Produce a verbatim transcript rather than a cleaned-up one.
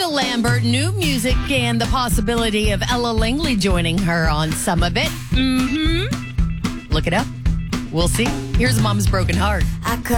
Rhonda Lambert, new music, and the possibility of Ella Langley joining her on some of it. Mm-hmm. Look it up. We'll see. Here's Mom's Broken Heart. I